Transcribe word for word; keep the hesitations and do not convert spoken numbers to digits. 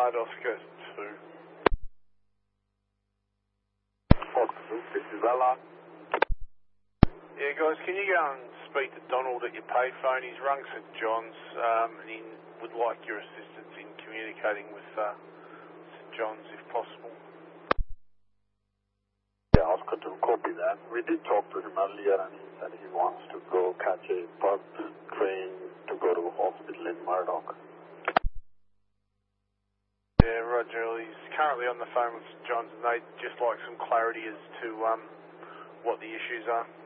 Bernard, Oscar two. Oscar two, this is Alan. Yeah, guys, can you go and speak to Donald at your payphone? He's rung St John's um, and he would like your assistance in communicating with uh, St John's if possible. Yeah, Oscar two, copy that. We did talk to him earlier and he said he wants to go catch a bus train to go to a hospital in Murdoch. Yeah, Roger. He's currently on the phone with St John's and they'd just like some clarity as to um, what the issues are.